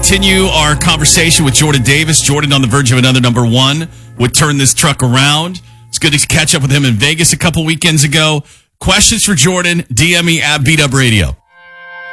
continue our conversation with Jordan Davis. Jordan on the verge of another number one would turn this truck around. It's good to catch up with him in Vegas a couple weekends ago. Questions for Jordan, DM me at Beat Up Radio.